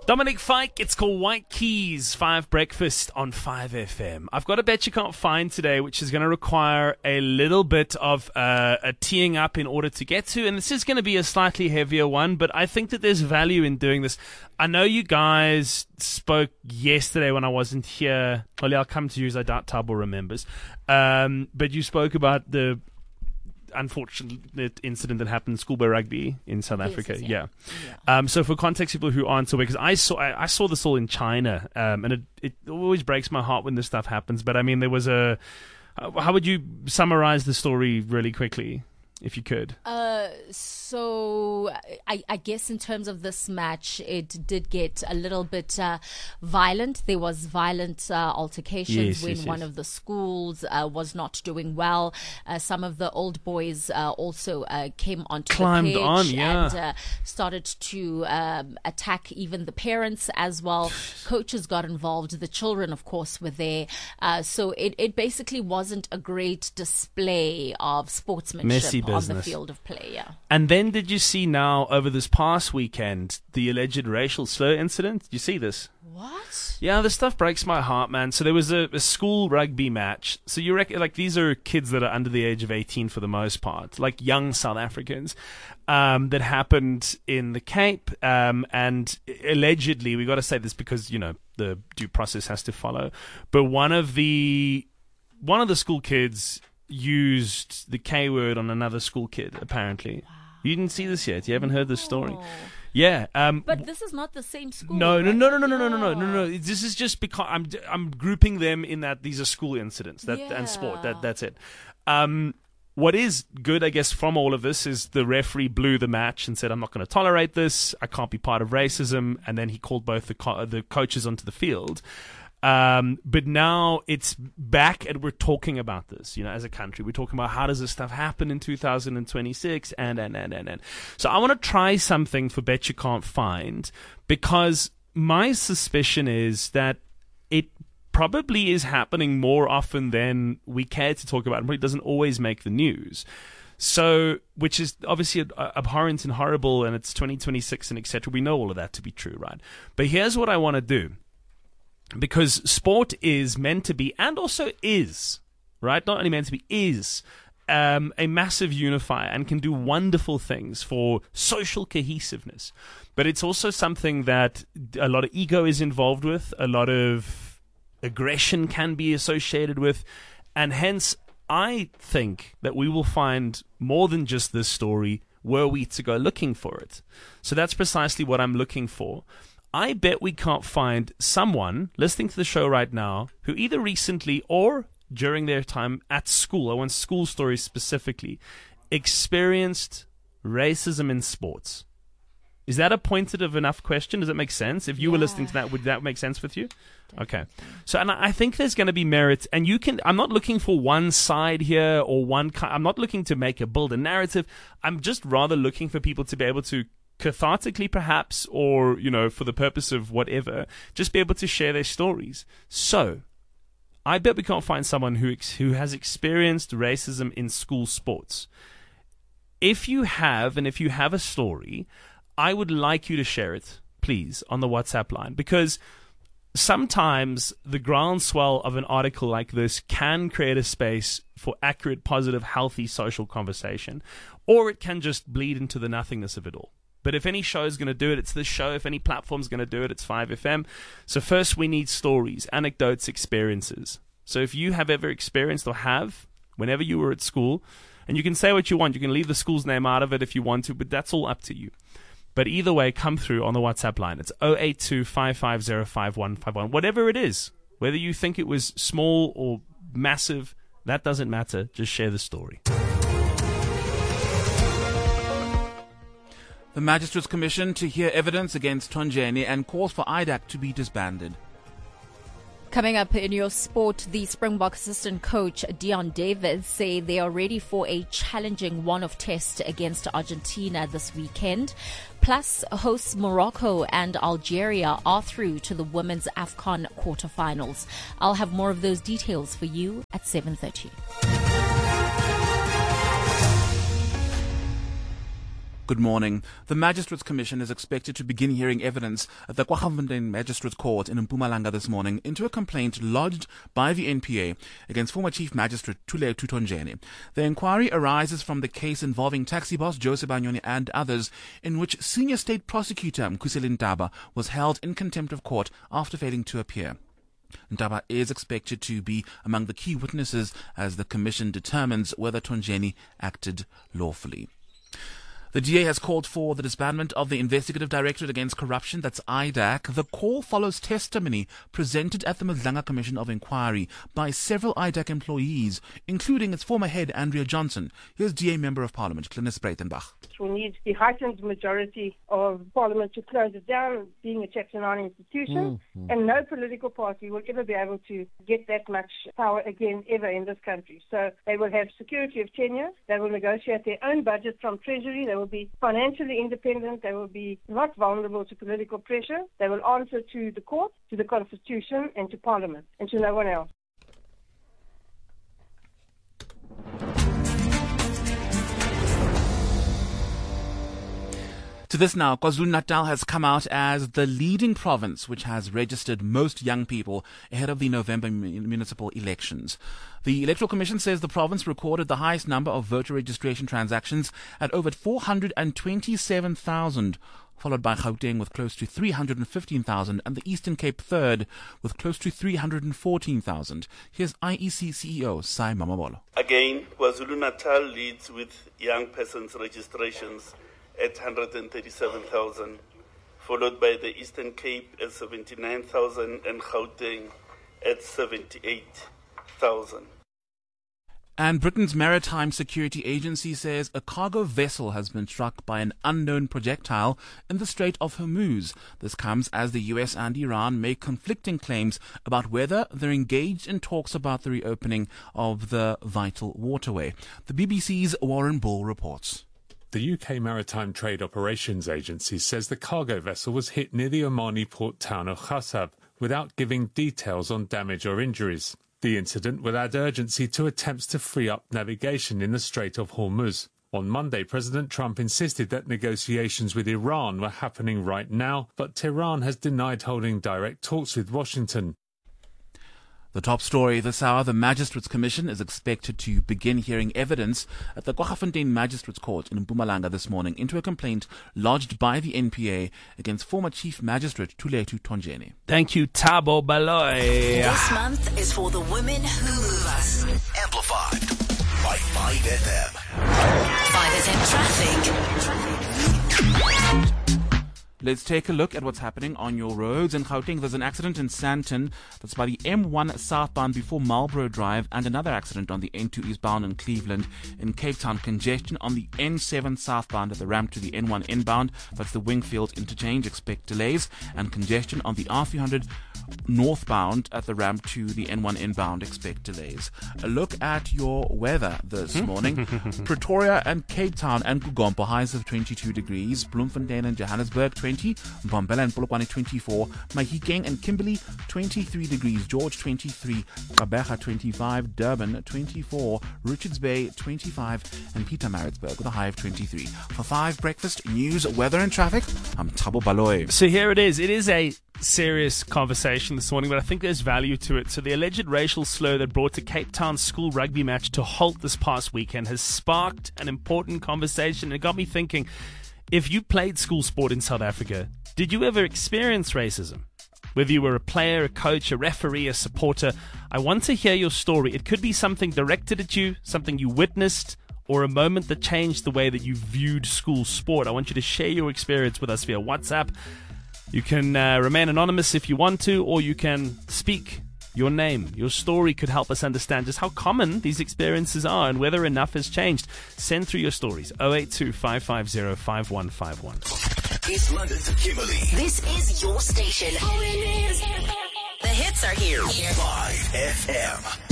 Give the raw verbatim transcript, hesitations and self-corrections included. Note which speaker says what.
Speaker 1: Dominic Fike, it's called White Keys, five Breakfast on five F M. I've got a bet you can't find today, which is going to require a little bit of uh, a teeing up in order to get to, and this is going to be a slightly heavier one, but I think that there's value in doing this. I know you guys spoke yesterday when I wasn't here. Well, I'll come to you as I doubt Tabo remembers. Um, but you spoke about the unfortunate incident that happened in schoolboy rugby in South yes, Africa. Yeah. yeah. yeah. Um, so for context, people who aren't aware, because I saw I, I saw this all in China, um, and it, it always breaks my heart when this stuff happens. But I mean, there was a. How would you summarize the story really quickly, if you could?
Speaker 2: Uh, so I, I guess in terms of this match, it did get a little bit uh, violent. There was violent uh, altercations
Speaker 1: yes,
Speaker 2: when
Speaker 1: yes,
Speaker 2: one
Speaker 1: yes.
Speaker 2: of the schools uh, was not doing well. Uh, some of the old boys uh, also uh, came onto
Speaker 1: Climbed
Speaker 2: the pitch
Speaker 1: on, yeah.
Speaker 2: and uh, started to um, attack even the parents as well. Coaches got involved. The children, of course, were there. Uh, so it, it basically wasn't a great display of sportsmanship
Speaker 1: Messy
Speaker 2: on
Speaker 1: business.
Speaker 2: the field of play. Yeah.
Speaker 1: And then did you see now over this past weekend the alleged racial slur incident? Did you see this?
Speaker 2: What?
Speaker 1: Yeah, this stuff breaks my heart, man. So there was a, a school rugby match. So you reckon, like, these are kids that are under the age of eighteen for the most part, like young South Africans, um, that happened in the Cape. Um, and allegedly, we got to say this because, you know, the due process has to follow. But one of the one of the school kids used the K word on another school kid, apparently. Wow. You didn't see this yet? You haven't heard this story?
Speaker 2: No.
Speaker 1: Yeah. Um,
Speaker 2: but this is not the same school.
Speaker 1: No, no,
Speaker 2: right?
Speaker 1: no, no, no, no, no, no, no, no, no. This is just because I'm I'm grouping them in that these are school incidents that
Speaker 2: yeah.
Speaker 1: and sport. That that's it. Um, what is good, I guess, from all of this is the referee blew the match and said, "I'm not going to tolerate this. I can't be part of racism." And then he called both the co- the coaches onto the field. Um, but now it's back and we're talking about this, you know, as a country. We're talking about how does this stuff happen in two thousand twenty-six and, and, and, and, and. So I want to try something for Bet You Can't Find because my suspicion is that it probably is happening more often than we care to talk about. It doesn't always make the news. So, which is obviously abhorrent and horrible and it's twenty twenty-six and et cetera. We know all of that to be true, right? But here's what I want to do. Because sport is meant to be, and also is, right? Not only meant to be, is um, a massive unifier and can do wonderful things for social cohesiveness. But it's also something that a lot of ego is involved with, a lot of aggression can be associated with, and hence I think that we will find more than just this story were we to go looking for it. So that's precisely what I'm looking for. I bet we can't find someone listening to the show right now who either recently or during their time at school, I want school stories specifically, experienced racism in sports. Is that a pointed of enough question? Does it make sense? If you yeah. were listening to that, would that make sense with you? Definitely. Okay. So, and I think there's going to be merit, and you can, I'm not looking for one side here or one, I'm not looking to make a build a narrative. I'm just rather looking for people to be able to cathartically perhaps, or, you know, for the purpose of whatever, just be able to share their stories. So, I bet we can't find someone who ex- who has experienced racism in school sports. If you have, and if you have a story, I would like you to share it, please, on the WhatsApp line, because sometimes the groundswell of an article like this can create a space for accurate, positive, healthy social conversation, or it can just bleed into the nothingness of it all. But if any show is going to do it, it's this show. If any platform is going to do it, it's five F M. So first we need stories, anecdotes, experiences. So if you have ever experienced or have, whenever you were at school, and you can say what you want, you can leave the school's name out of it if you want to, but that's all up to you. But either way, come through on the WhatsApp line. It's zero eight two, five five zero, five one five one. Whatever it is, whether you think it was small or massive, that doesn't matter. Just share the story.
Speaker 3: The Magistrates Commission to hear evidence against Tonjeni and calls for I D A C to be disbanded.
Speaker 2: Coming up in your sport, the Springbok assistant coach Dion Davids say they are ready for a challenging one-off test against Argentina this weekend. Plus, hosts Morocco and Algeria are through to the women's AFCON quarterfinals. I'll have more of those details for you at seven thirty.
Speaker 3: Good morning. The Magistrates Commission is expected to begin hearing evidence at the KwaZulu-Natal Magistrates Court in Mpumalanga this morning into a complaint lodged by the N P A against former Chief Magistrate Thuletu Tonjeni. The inquiry arises from the case involving taxi boss Joseph Anyoni and others, in which Senior State Prosecutor Mkhuseli Ntaba was held in contempt of court after failing to appear. Ntaba is expected to be among the key witnesses as the Commission determines whether Tonjeni acted lawfully. The D A has called for the disbandment of the Investigative Directorate Against Corruption, that's I D A C. The call follows testimony presented at the Madlanga Commission of Inquiry by several I D A C employees, including its former head, Andrea Johnson. Here's D A Member of Parliament, Glynis Breitenbach.
Speaker 4: We need the heightened majority of Parliament to close it down, being a Chapter nine institution, mm-hmm. and no political party will ever be able to get that much power again ever in this country. So they will have security of tenure, they will negotiate their own budget from Treasury, they will be financially independent, they will be not vulnerable to political pressure, they will answer to the court, to the Constitution, and to Parliament, and to no one else.
Speaker 3: To this now, KwaZulu-Natal has come out as the leading province which has registered most young people ahead of the November municipal elections. The Electoral Commission says the province recorded the highest number of voter registration transactions at over four hundred twenty-seven thousand, followed by Gauteng with close to three hundred fifteen thousand and the Eastern Cape third with close to three hundred fourteen thousand. Here's I E C C E O Sai Mamabolo.
Speaker 5: Again, KwaZulu-Natal leads with young persons registrations at one hundred thirty-seven thousand, followed by the Eastern Cape at seventy-nine thousand and Gauteng at seventy-eight thousand.
Speaker 3: And Britain's Maritime Security Agency says a cargo vessel has been struck by an unknown projectile in the Strait of Hormuz. This comes as the U S and Iran make conflicting claims about whether they're engaged in talks about the reopening of the vital waterway. The B B C's Warren Bull reports.
Speaker 6: The U K Maritime Trade Operations Agency says the cargo vessel was hit near the Omani port town of Khassab without giving details on damage or injuries. The incident will add urgency to attempts to free up navigation in the Strait of Hormuz. On Monday, President Trump insisted that negotiations with Iran were happening right now, but Tehran has denied holding direct talks with Washington.
Speaker 3: The top story this hour, the Magistrates Commission is expected to begin hearing evidence at the KwaZulu-Natal Magistrates Court in Mpumalanga this morning into a complaint lodged by the N P A against former Chief Magistrate Thuletu Tonjeni.
Speaker 1: Thank you, Thabo Baloyi.
Speaker 7: This month is for the women who move us.
Speaker 8: Amplified by five F M.
Speaker 7: five F M traffic.
Speaker 3: Let's take a look at what's happening on your roads. In Gauteng, there's an accident in Sandton that's by the M one southbound before Marlborough Drive, and another accident on the N two eastbound in Cleveland. In Cape Town, congestion on the N seven southbound at the ramp to the N one inbound. That's the Wingfield interchange. Expect delays. And congestion on the R three hundred northbound at the ramp to the N one inbound. Expect delays. A look at your weather this morning. Pretoria and Cape Town and Kugompo, highs of twenty-two degrees. Bloemfontein and Johannesburg, twenty. Mbombela and Polokwane, twenty-four. Mahikeng and Kimberley, twenty-three degrees. George, twenty-three. Gqeberha, twenty-five. Durban, twenty-four. Richards Bay, twenty-five. And Pietermaritzburg with a high of twenty-three. For five Breakfast, news, weather and traffic, I'm Thabo Baloyi.
Speaker 1: So here it is. It is a serious conversation this morning, but I think there's value to it. So the alleged racial slur that brought a Cape Town school rugby match to halt this past weekend has sparked an important conversation. It got me thinking, if you played school sport in South Africa, did you ever experience racism? Whether you were a player, a coach, a referee, a supporter, I want to hear your story. It could be something directed at you, something you witnessed, or a moment that changed the way that you viewed school sport. I want you to share your experience with us via WhatsApp. You can uh, remain anonymous if you want to, or you can speak your name. Your story could help us understand just how common these experiences are and whether enough has changed. Send through your stories. oh eight two, five five zero, five one five one.
Speaker 8: East London to Kimberley.
Speaker 7: This is your station. The hits are here.
Speaker 8: five F M.